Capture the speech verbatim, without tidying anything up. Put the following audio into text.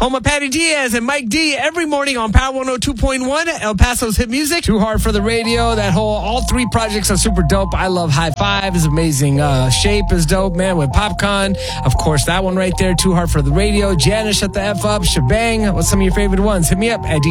Home of Patty Diaz and Mike D every morning on Power one oh two point one, El Paso's hit music. Too Hard for the Radio. That whole, all three projects are super dope. I love High Five is amazing. Uh, Shape is dope, man, with Popcorn. Of course, that one right there, Too Hard for the Radio. Janice, Shut the F Up. Shebang. What's some of your favorite ones? Hit me up at D